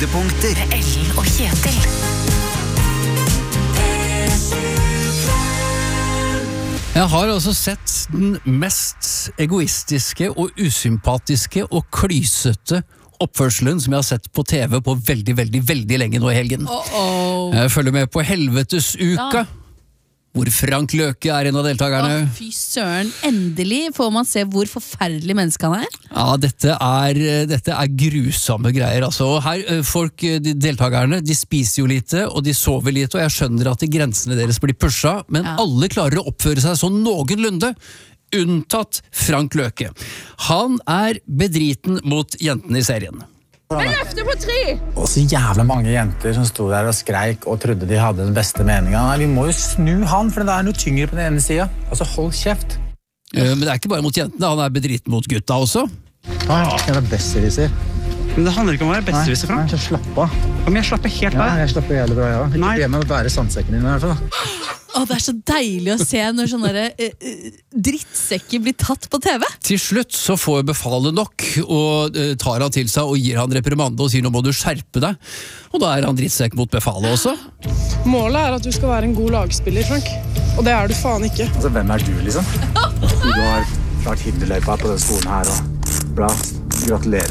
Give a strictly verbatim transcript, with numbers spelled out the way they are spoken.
Høydepunkter. Med Ellen og Kjetil. Jeg har altså sett den mest egoistiske og usympatiske og klysete oppførselen som jeg har sett på T V på veldig, veldig, veldig lenge nå i helgen. Oh, oh. Jeg følger med på Helvetesuka, Ja. hvor Frank Løke er en av deltakerne. Å, fy søren, endelig får man se hvor forferdelig menneske han er. Ja, dette er, dette er grusomme greier. Altså. Og her, eh, folk, eh, de deltakerne, de spiser jo lite, og de sover lite, og jeg skjønner at de grensene deres blir pusha, men Ja. alle klarer å oppføre seg sånn noenlunde, unntatt Frank Løke. Han er bedriten mot jentene i serien. Og så jævla mange jenter som sto der og skreik og trodde de hadde den beste meningen. Nei, vi må jo snu han, for det er noe tyngre på den ene siden. Altså, hold kjeft. Eh, Men det er ikke bare mot jentene, han er bedriten mot gutta også. Ja, jeg er besserwisser. Men det handler ikke om å være besserwisser, Frank. Nei, så slapp av. Om jeg slapper helt Ja, av. jeg slapper jævlig bra, ja. Ikke Nei. be meg å bære sandsekken din i hvert fall. Å, det er så deilig å se når sånne der, eh, eh, drittsekker blir tatt på T V. Til slutt så får befalet nok, og eh, tar han til seg og gir han reprimande og sier nå må du skjerpe deg. Og da er han drittsekk mot befalet også. Målet er at du skal være en god lagspiller, Frank. Og det er du faen ikke. Altså, hvem er du, liksom? Du har klart hinderløypa på den skolen her, og bra. Gratulerer.